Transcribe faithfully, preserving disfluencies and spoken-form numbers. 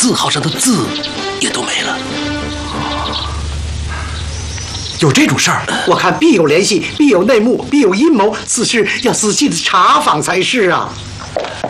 字号上的字也都没了。 有这种事儿？ 我看必有联系，必有内幕，必有阴谋，此事要仔细的查访才是啊。